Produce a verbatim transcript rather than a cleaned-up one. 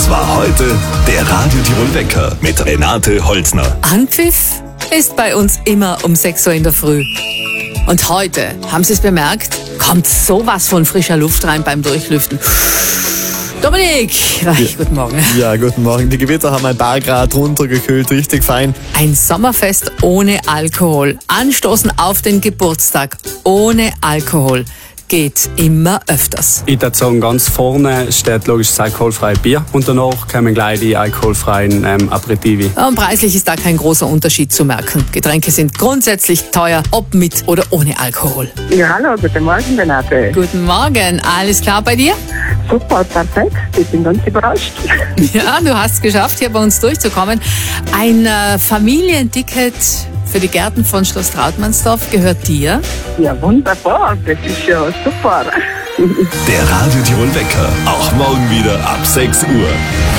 Das war heute der Radio Tirol Wecker mit Renate Holzner. Anpfiff ist bei uns immer um sechs Uhr in der Früh. Und heute, haben Sie es bemerkt, kommt sowas von frischer Luft rein beim Durchlüften. Dominik, ach, Ja. guten Morgen. Ja, guten Morgen. Die Gewitter haben ein paar Grad runtergekühlt, richtig fein. Ein Sommerfest ohne Alkohol. Anstoßen auf den Geburtstag ohne Alkohol geht immer öfters. Ich würde sagen, ganz vorne steht logisch das alkoholfreie Bier und danach kommen gleich die alkoholfreien ähm, Aperitivi. Und preislich ist da kein großer Unterschied zu merken. Getränke sind grundsätzlich teuer, ob mit oder ohne Alkohol. Ja, hallo, guten Morgen, Renate. Guten Morgen, alles klar bei dir? Super, perfekt. Ich bin ganz überrascht. Ja, du hast es geschafft, hier bei uns durchzukommen. Ein äh, Familienticket für die Gärten von Schloss Trautmannsdorf gehört dir. Ja, wunderbar. Das ist ja super. Der Radio Tirol Wecker, auch morgen wieder ab sechs Uhr.